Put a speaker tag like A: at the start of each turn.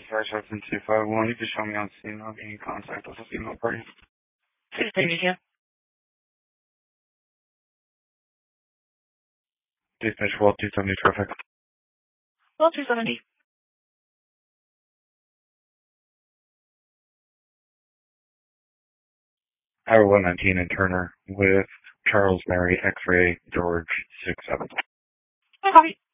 A: Dispatch Hudson 251. You can show me on scene. I'll be in contact with a female party.
B: Please take me here.
A: Dispatch Wall 270 traffic.
B: Well, 270.
A: Hour 119 in Turner with Charles Mary X-Ray George 67.
B: No copy.